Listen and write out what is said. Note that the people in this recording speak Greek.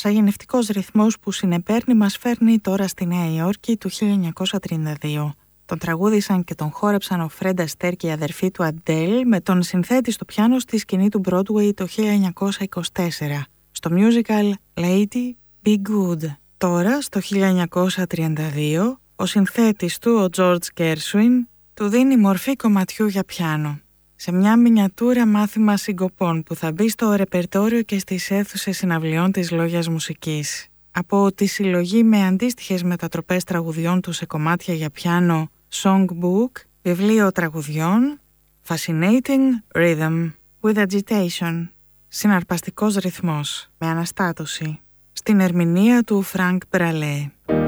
σαγηνευτικός ρυθμός που συνεπέρνει μας φέρνει τώρα στη Νέα Υόρκη του 1932. Τον τραγούδισαν και τον χόρεψαν ο Φρεντ Αστέρ και η αδερφή του Αντέλ με τον συνθέτη στο πιάνο στη σκηνή του Broadway το 1924, στο musical Lady Be Good. Τώρα, στο 1932, ο συνθέτης του, ο George Gershwin, του δίνει μορφή κομματιού για πιάνο, σε μια μινιατούρα μάθημα συγκοπών που θα μπει στο ρεπερτόριο και στις αίθουσες συναυλιών της Λόγιας Μουσικής. Από τη συλλογή με αντίστοιχες μετατροπές τραγουδιών του σε κομμάτια για πιάνο Songbook, βιβλίο τραγουδιών Fascinating Rhythm with Agitation, συναρπαστικός ρυθμός με αναστάτωση, στην ερμηνεία του Frank Bralé.